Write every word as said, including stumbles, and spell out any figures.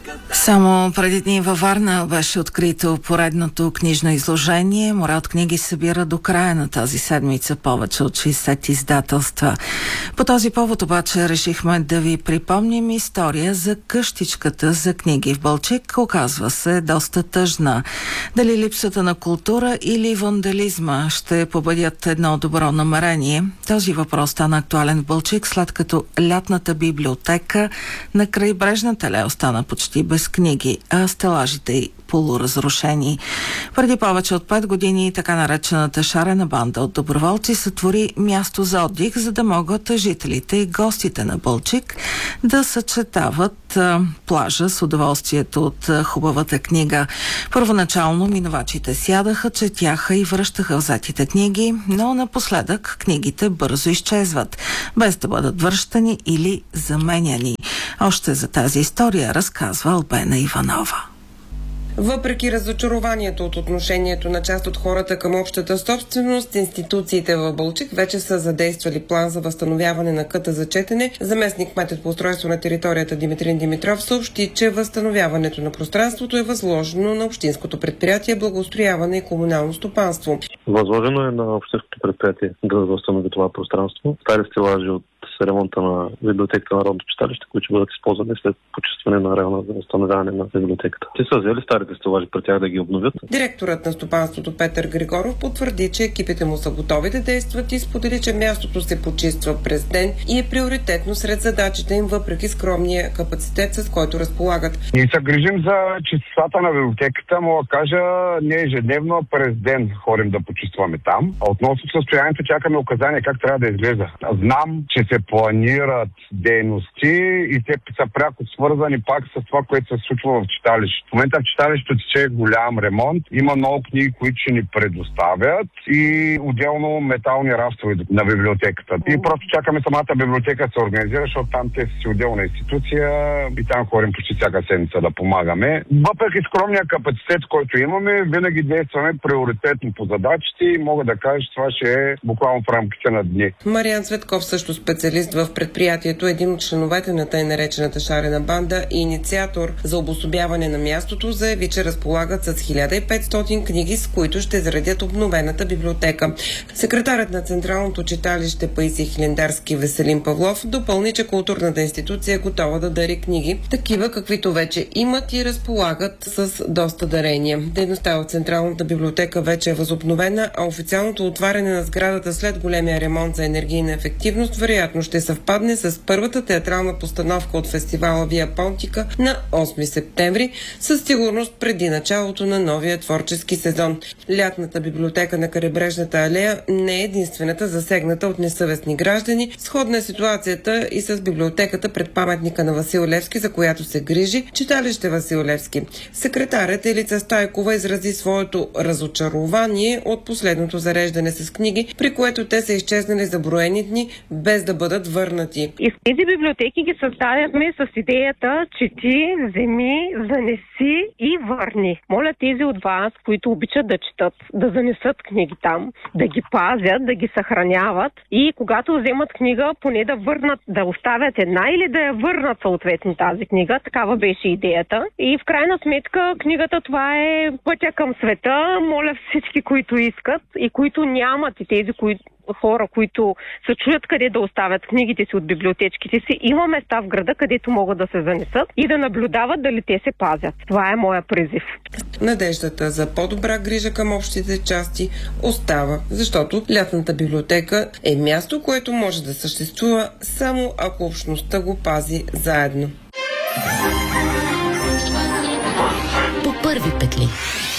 Само преди дни във Варна беше открито поредното книжно изложение. Море от книги събира до края на тази седмица повече от шейсет издателства. По този повод обаче решихме да ви припомним история за къщичката за книги в Балчик. Оказва се доста тъжна. Дали липсата на култура или вандализма ще победят едно добро намерение? Този въпрос стана актуален в Балчик, след като лятната библиотека на крайбрежната алея остана почти без книги, а стелажите й полуразрушени. Преди повече от пет години така наречената шарена банда от доброволци сътвори място за отдих, за да могат жителите и гостите на Балчик да съчетават а, плажа с удоволствието от а, хубавата книга. Първоначално минувачите сядаха, четяха и връщаха взетите книги, но напоследък книгите бързо изчезват, без да бъдат връщани или заменяни. Още за тази история разказва Албена Иванова. Въпреки разочарованието от отношението на част от хората към общата собственост, институциите в Балчик вече са задействали план за възстановяване на къта за четене. Заместник кметът по устройство на територията Димитрин Димитров съобщи, че възстановяването на пространството е възложено на общинското предприятие Благоустрояване и комунално стопанство. Възложено е на общинското предприятие да възстанови това пространство. Стари стелажи от ремонта на библиотеката на Народното читалище, които ще бъдат използвани след почистване на района за възстановяване на библиотеката. Те са взели старите стелажи при тях да ги обновят. Директорът на стопанството Петър Григоров потвърди, че екипите му са готови да действат и сподели, че мястото се почиства през ден и е приоритетно сред задачите им, въпреки скромния капацитет, с който разполагат. Ние се грижим за чистотата на библиотеката, мога да кажа, не ежедневно, а през ден ходим да почистваме там. А относно състоянието чакаме указания как трябва да изглежда. Знам, че се планират дейности и те са пряко свързани пак с това, което се случва в читалището. В момента в читалището тече голям ремонт. Има много книги, които ще ни предоставят и отделно метални рафтове на библиотеката. И просто чакаме самата библиотека да се организира, защото там те са си отделна институция и там ходим почти всяка седмица да помагаме. Въпреки скромния капацитет, който имаме, винаги действаме приоритетно по задачите и мога да кажа, че това ще е буквално в рамките на дни. Мариан Цветков, също специалист в предприятието, един от членовете на тъй наречената шарена банда и инициатор за обособяване на мястото, заяви, че разполагат с хиляда и петстотин книги, с които ще заредят обновената библиотека. Секретарят на Централното читалище Паисий Хилендарски Веселин Павлов допълни, че културната институция е готова да дари книги, такива каквито вече имат и разполагат с доста дарения. Дейността от Централната библиотека вече е възобновена, а официалното отваряне на сградата след големия ремонт за енергийна ефективност вероятно ще съвпадне с първата театрална постановка от фестивала Вия Понтика на осми септември, със сигурност преди началото на новия творчески сезон. Лятната библиотека на крайбрежната алея не е единствената засегната от несъвестни граждани. Сходна е ситуацията и с библиотеката пред паметника на Васил Левски, за която се грижи читалище Васил Левски. Секретарят Елица Стайкова изрази своето разочарование от последното зареждане с книги, при което те са изчезнали за броени дни, без да бъдат върнати. И тези библиотеки ги създадахме с идеята чети, вземи, занеси и върни. Моля тези от вас, които обичат да четат, да занесат книги там, да ги пазят, да ги съхраняват и когато вземат книга, поне да върнат, да оставят една или да я върнат съответно тази книга. Такава беше идеята. И в крайна сметка книгата, това е пътя към света. Моля всички, които искат и които нямат, и тези, които хора, които се чуят къде да оставят книгите си от библиотечките си, има места в града, където могат да се занесат и да наблюдават дали те се пазят. Това е моя призив. Надеждата за по-добра грижа към общите части остава, защото лятната библиотека е място, което може да съществува само ако общността го пази заедно. По първи петли.